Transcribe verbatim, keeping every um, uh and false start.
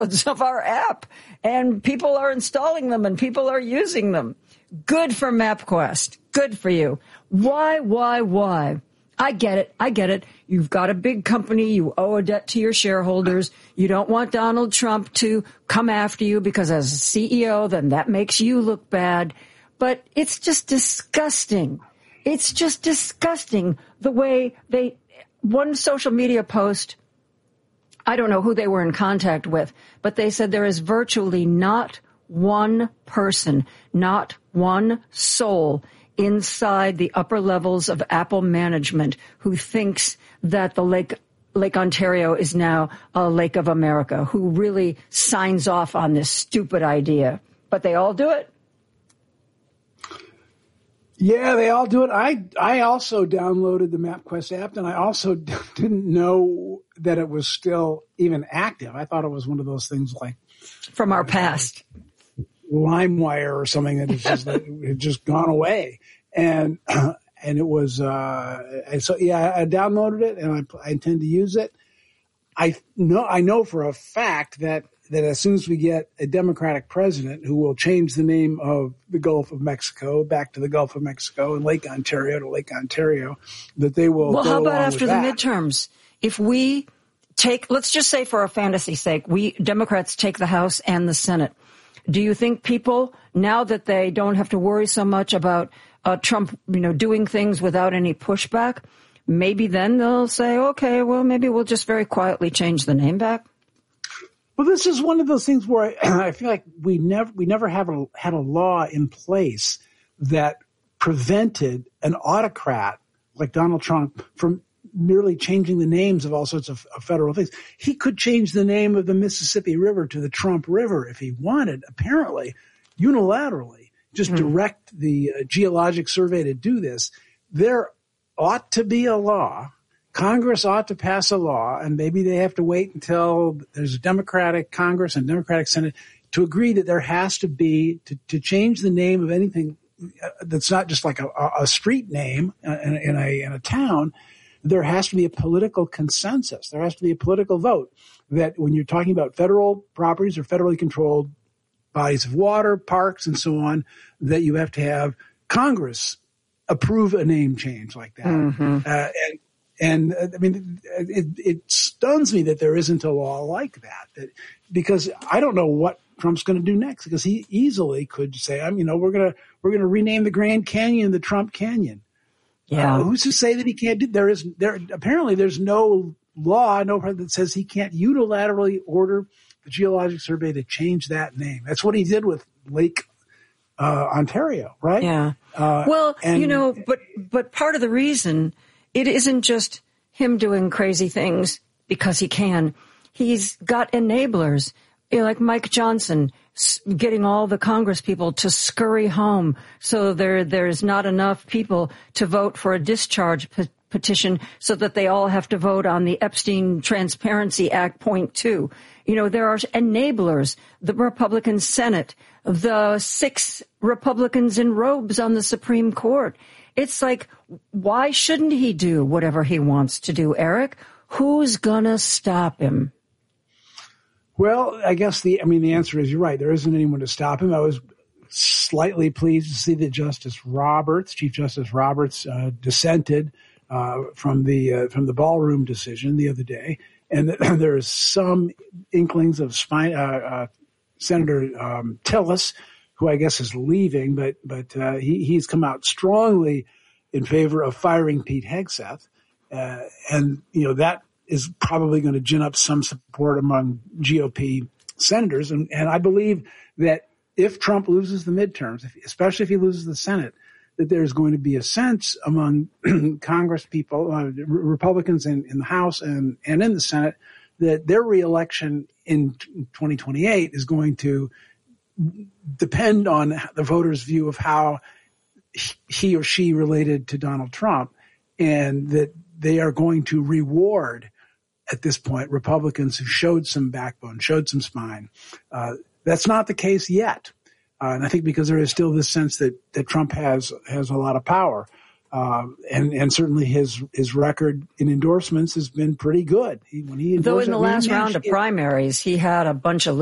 of our app, and people are installing them and people are using them. Good for MapQuest. Good for you. Why, why, why? I get it. I get it. You've got a big company. You owe a debt to your shareholders. You don't want Donald Trump to come after you because as a C E O, then that makes you look bad. But it's just disgusting. It's just disgusting the way they, one social media post, I don't know who they were in contact with, but they said there is virtually not one person, not one soul inside the upper levels of Apple management who thinks that the Lake Lake Ontario is now a Lake of America, who really signs off on this stupid idea. But they all do it. Yeah, they all do it. I I also downloaded the MapQuest app, and I also didn't know that it was still even active. I thought it was one of those things like from our past, LimeWire or something that has just it had just gone away. And uh, and it was uh, and so yeah, I downloaded it, and I, I intend to use it. I know I know for a fact that. that as soon as we get a Democratic president who will change the name of the Gulf of Mexico back to the Gulf of Mexico and Lake Ontario to Lake Ontario, that they will Well, go how about along after with the that. midterms? If we take, let's just say for a fantasy's sake, we Democrats take the House and the Senate. Do you think people, now that they don't have to worry so much about uh, Trump, you know, doing things without any pushback, maybe then they'll say, okay, well, maybe we'll just very quietly change the name back? Well, this is one of those things where I, I feel like we never we never have a, had a law in place that prevented an autocrat like Donald Trump from merely changing the names of all sorts of, of federal things. He could change the name of the Mississippi River to the Trump River if he wanted, apparently, unilaterally, just mm. direct the uh, Geologic Survey to do this. There ought to be a law. Congress ought to pass a law, and maybe they have to wait until there's a Democratic Congress and Democratic Senate to agree that there has to be, to, to change the name of anything that's not just like a, a street name in, in, a, in a town. There has to be a political consensus. There has to be a political vote that when you're talking about federal properties or federally controlled bodies of water, parks, and so on, that you have to have Congress approve a name change like that. Mm-hmm. Uh, and And uh, I mean, it, it stuns me that there isn't a law like that, that because I don't know what Trump's going to do next, because he easily could say, I'm, you know, we're going to, we're going to rename the Grand Canyon the Trump Canyon. Yeah. Uh, who's to say that he can't do, there is, there, apparently there's no law, no that says he can't unilaterally order the Geologic Survey to change that name. That's what he did with Lake, uh, Ontario, right? Yeah. Uh, well, and, you know, but, but part of the reason it isn't just him doing crazy things because he can. He's got enablers, you know, like Mike Johnson, getting all the Congress people to scurry home so there there's not enough people to vote for a discharge pe- petition so that they all have to vote on the Epstein Transparency Act point two. You know, there are enablers, the Republican Senate, the six Republicans in robes on the Supreme Court. It's like, why shouldn't he do whatever he wants to do, Eric? Who's gonna stop him? Well, I guess the, I mean, the answer is you're right. There isn't anyone to stop him. I was slightly pleased to see that Justice Roberts, Chief Justice Roberts, uh, dissented, uh, from the, uh, from the ballroom decision the other day. And that there is some inklings of spine, uh, uh, Senator, um, Tillis, who I guess is leaving, but but uh, he he's come out strongly in favor of firing Pete Hegseth, uh, and you know that is probably going to gin up some support among G O P senators, and and I believe that if Trump loses the midterms, if, especially if he loses the Senate, that there's going to be a sense among Congress people, uh, Republicans in, in the House and and in the Senate, that their reelection in twenty twenty-eight is going to depend on the voters' view of how he or she related to Donald Trump, and that they are going to reward at this point Republicans who showed some backbone, showed some spine. Uh, that's not the case yet. Uh, and I think because there is still this sense that, that Trump has, has a lot of power. Uh, and, and certainly his, his record in endorsements has been pretty good. He, when he Though in the I mean, last he round of managed- primaries, he had a bunch of